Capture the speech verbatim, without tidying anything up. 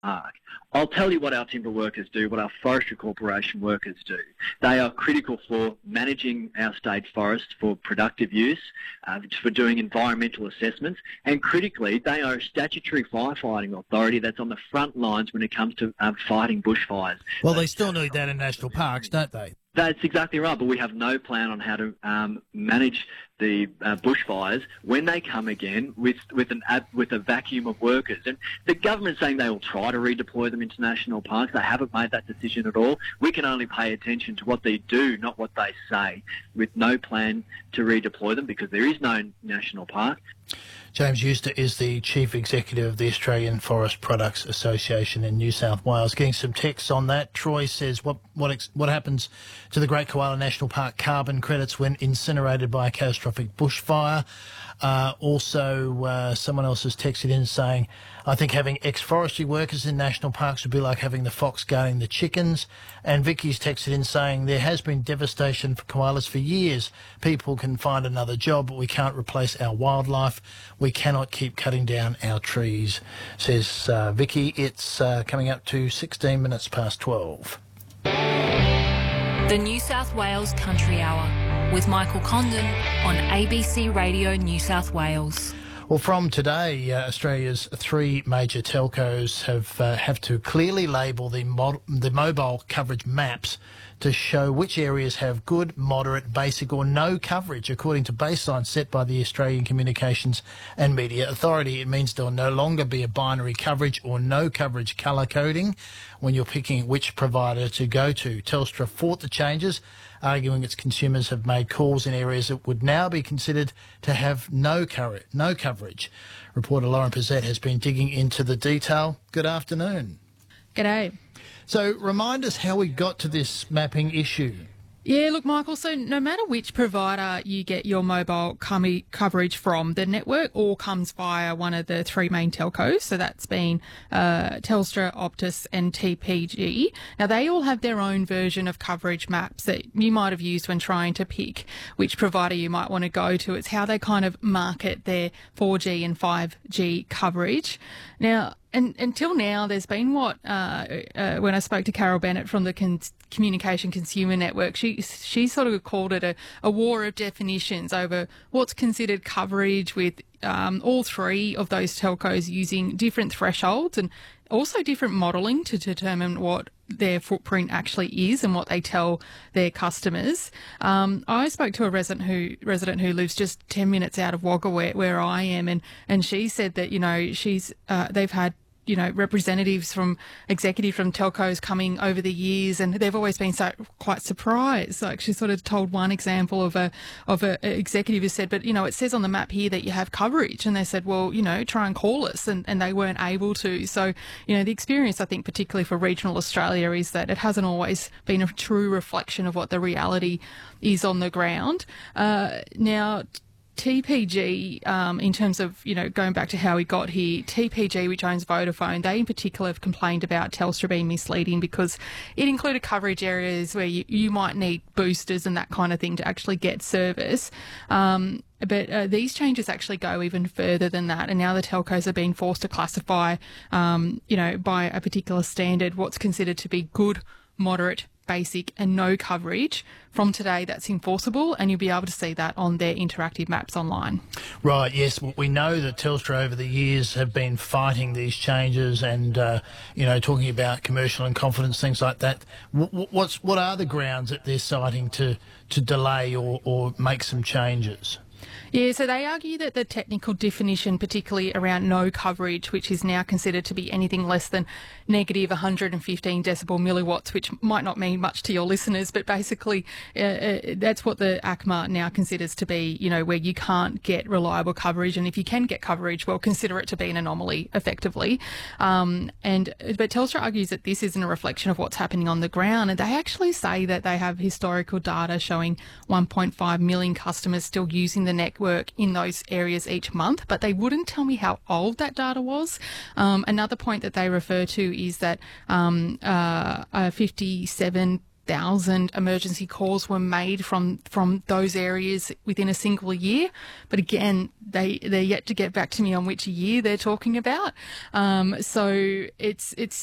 Park. I'll tell you what our timber workers do, what our Forestry Corporation workers do. They are critical for managing our state forests for productive use, uh, for doing environmental assessments, and critically, they are a statutory firefighting authority that's on the front lines when it comes to um, fighting bushfires. Well, they still need that in national parks, don't they? That's exactly right, but we have no plan on how to um, manage the uh, bushfires when they come again with with an with a vacuum of workers. And the government's saying they will try to redeploy them into national parks. They haven't made that decision at all. We can only pay attention to what they do, not what they say, with no plan to redeploy them because there is no national park. James Euster is the Chief Executive of the Australian Forest Products Association in New South Wales. Getting some texts on that. Troy says, what what ex- what happens to the Great Koala National Park carbon credits when incinerated by a catastrophic bushfire? Uh, also, uh, someone else has texted in saying, I think having ex-forestry workers in national parks would be like having the fox guarding the chickens. And Vicky's texted in saying, there has been devastation for koalas for years. People can find another job, but we can't replace our wildlife. We cannot keep cutting down our trees, says uh, Vicky. It's uh, coming up to sixteen minutes past twelve. The New South Wales Country Hour with Michael Condon on A B C Radio New South Wales. Well, from today, uh, Australia's three major telcos have uh, have to clearly label the mod- the mobile coverage maps to show which areas have good, moderate, basic or no coverage, according to baselines set by the Australian Communications and Media Authority. It means there will no longer be a binary coverage or no coverage colour coding when you're picking which provider to go to. Telstra fought the changes, arguing its consumers have made calls in areas that would now be considered to have no, cover- no coverage. Reporter Lauren Pizzette has been digging into the detail. Good afternoon. G'day. So remind us how we got to this mapping issue. Yeah, look, Michael, so no matter which provider you get your mobile com- coverage from, the network all comes via one of the three main telcos. So that's been uh, Telstra, Optus and T P G. Now, they all have their own version of coverage maps that you might have used when trying to pick which provider you might want to go to. It's how they kind of market their four G and five G coverage. Now, and until now, there's been what, uh, uh, when I spoke to Carol Bennett from the Con- Communication Consumer Network, she she sort of called it a, a war of definitions over what's considered coverage, with um, all three of those telcos using different thresholds and also different modelling to determine what their footprint actually is and what they tell their customers. Um, I spoke to a resident who resident who lives just ten minutes out of Wagga where, where I am, and, and she said that, you know, she's uh, they've had you know, representatives from executive from telcos coming over the years, and they've always been so quite surprised. Like, she sort of told one example of a of a, a executive who said, but, you know, it says on the map here that you have coverage. And they said, well, you know, try and call us. And, and they weren't able to. So, you know, the experience, I think, particularly for regional Australia, is that it hasn't always been a true reflection of what the reality is on the ground. Uh, now, T P G, um, in terms of, you know, going back to how we got here, T P G, which owns Vodafone, they in particular have complained about Telstra being misleading because it included coverage areas where you, you might need boosters and that kind of thing to actually get service. Um, but uh, these changes actually go even further than that, and now the telcos are being forced to classify, um, you know, by a particular standard what's considered to be good, moderate, basic and no coverage. From today, that's enforceable, and you'll be able to see that on their interactive maps online. Right, yes. Well, we know that Telstra over the years have been fighting these changes and, uh, you know, talking about commercial and confidence, things like that. What's, what are the grounds that they're citing to, to delay or, or make some changes? Yeah, so they argue that the technical definition, particularly around no coverage, which is now considered to be anything less than negative one hundred fifteen decibel milliwatts, which might not mean much to your listeners, but basically uh, uh, that's what the A C M A now considers to be, you know, where you can't get reliable coverage. And if you can get coverage, well, consider it to be an anomaly, effectively. Um, and but Telstra argues that this isn't a reflection of what's happening on the ground. And they actually say that they have historical data showing one point five million customers still using the network in those areas each month, but they wouldn't tell me how old that data was. Um, another point that they refer to is that um, uh, uh, fifty-seven thousand emergency calls were made from from those areas within a single year. But again, they they're yet to get back to me on which year they're talking about. Um, so it's it's